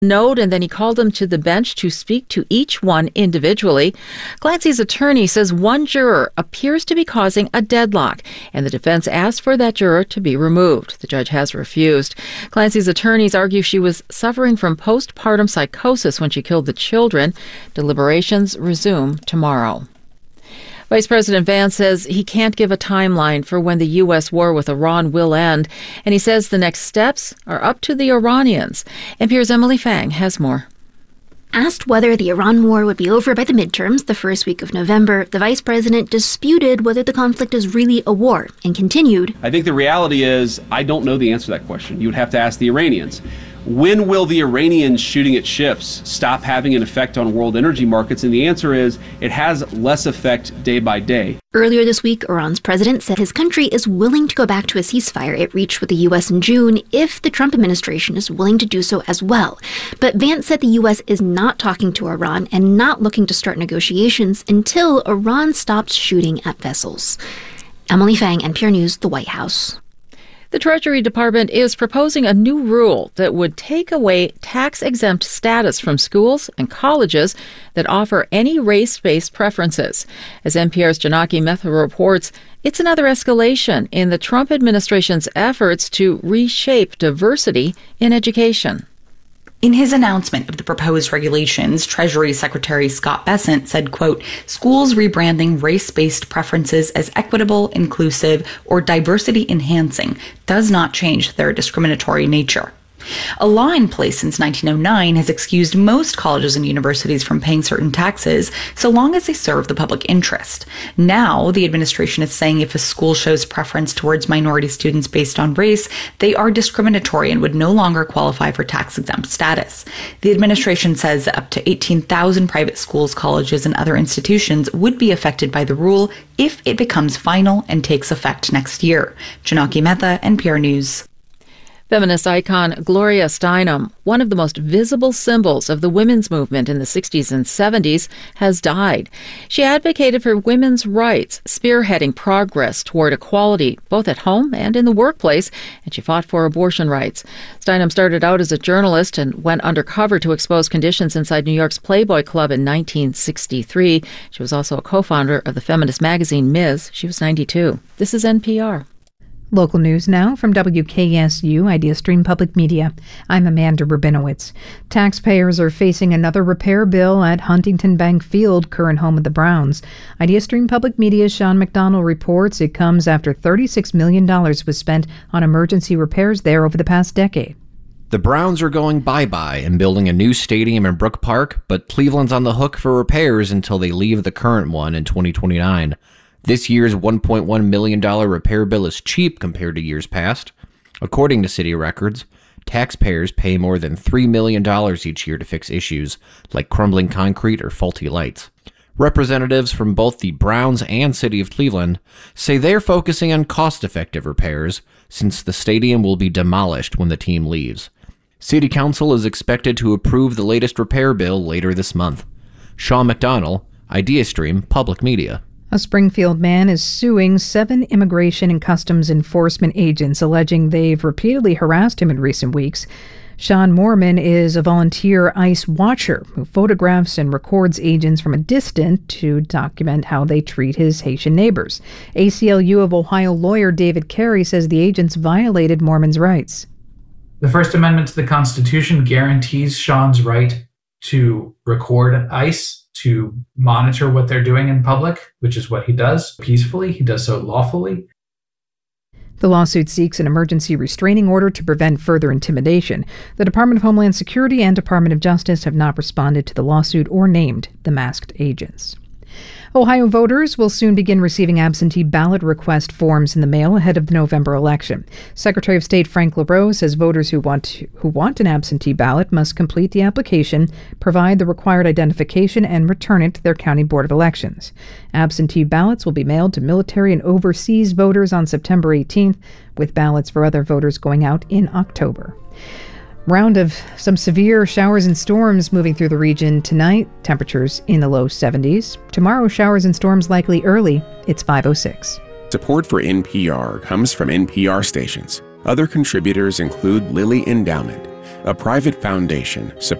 note, and then he called them to the bench to speak to each one individually. Clancy's attorney says one juror appears to be causing a deadlock, and the defense asked for that juror to be removed. The judge has refused. Clancy's attorneys argue she was suffering from postpartum psychosis when she killed the children. Deliberations resume tomorrow. Vice President Vance says he can't give a timeline for when the U.S. war with Iran will end, and he says the next steps are up to the Iranians. NPR's Emily Fang has more. Asked whether the Iran war would be over by the midterms the first week of November, the vice president disputed whether the conflict is really a war and continued, I think the reality is I don't know the answer to that question. You would have to ask the Iranians. When will the Iranians shooting at ships stop having an effect on world energy markets? And the answer is it has less effect day by day. Earlier this week, Iran's president said his country is willing to go back to a ceasefire it reached with the U.S. in June if the Trump administration is willing to do so as well. But Vance said the U.S. is not talking to Iran and not looking to start negotiations until Iran stops shooting at vessels. Emily Fang, NPR News, the White House. The Treasury Department is proposing a new rule that would take away tax-exempt status from schools and colleges that offer any race-based preferences. As NPR's Janaki Mehta reports, it's another escalation in the Trump administration's efforts to reshape diversity in education. In his announcement of the proposed regulations, Treasury Secretary Scott Bessent said, quote, schools rebranding race-based preferences as equitable, inclusive, or diversity-enhancing does not change their discriminatory nature. A law in place since 1909 has excused most colleges and universities from paying certain taxes so long as they serve the public interest. Now, the administration is saying if a school shows preference towards minority students based on race, they are discriminatory and would no longer qualify for tax-exempt status. The administration says that up to 18,000 private schools, colleges, and other institutions would be affected by the rule if it becomes final and takes effect next year. Janaki Mehta, NPR News. Feminist icon Gloria Steinem, one of the most visible symbols of the women's movement in the 60s and 70s, has died. She advocated for women's rights, spearheading progress toward equality, both at home and in the workplace, and she fought for abortion rights. Steinem started out as a journalist and went undercover to expose conditions inside New York's Playboy Club in 1963. She was also a co-founder of the feminist magazine Ms. She was 92. This is NPR. Local news now from WKSU IdeaStream Public Media. I'm Amanda Rabinowitz. Taxpayers are facing another repair bill at Huntington Bank Field, current home of the Browns. IdeaStream Public Media's Sean McDonald reports it comes after $36 million was spent on emergency repairs there over the past decade. The Browns are going bye-bye and building a new stadium in Brook Park, but Cleveland's on the hook for repairs until they leave the current one in 2029. This year's $1.1 million repair bill is cheap compared to years past. According to city records, taxpayers pay more than $3 million each year to fix issues like crumbling concrete or faulty lights. Representatives from both the Browns and City of Cleveland say they're focusing on cost-effective repairs since the stadium will be demolished when the team leaves. City Council is expected to approve the latest repair bill later this month. Sean McDonald, IdeaStream Public Media. A Springfield man is suing 7 immigration and customs enforcement agents, alleging they've repeatedly harassed him in recent weeks. Sean Moorman is a volunteer ICE watcher who photographs and records agents from a distance to document how they treat his Haitian neighbors. ACLU of Ohio lawyer David Carey says the agents violated Moorman's rights. The First Amendment to the Constitution guarantees Sean's right to record ICE, to monitor what they're doing in public, which is what he does peacefully. He does so lawfully. The lawsuit seeks an emergency restraining order to prevent further intimidation. The Department of Homeland Security and Department of Justice have not responded to the lawsuit or named the masked agents. Ohio voters will soon begin receiving absentee ballot request forms in the mail ahead of the November election. Secretary of State Frank LaRose says voters who want an absentee ballot must complete the application, provide the required identification, and return it to their county board of elections. Absentee ballots will be mailed to military and overseas voters on September 18th, with ballots for other voters going out in October. Round of some severe showers and storms moving through the region tonight. Temperatures in the low 70s. Tomorrow, showers and storms likely early. It's 5:06. Support for NPR comes from NPR stations. Other contributors include Lilly Endowment, a private foundation